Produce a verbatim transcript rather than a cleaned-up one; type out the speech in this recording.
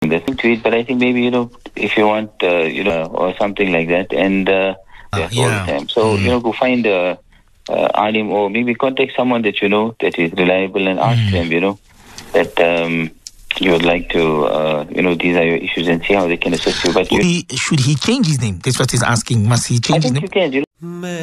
this tweet, but I think maybe, you know, if you want, uh, you know, or something like that, and uh, Uh, yeah, all yeah. the time. So, Mm. you know, go find a uh, alim, or maybe contact someone that you know that is reliable, and ask Mm. them, you know, that um, you would like to, uh, you know, these are your issues, and see how they can assist you. But you, He, should he change his name? That's what he's asking. Must he I change his think name? you can, you know.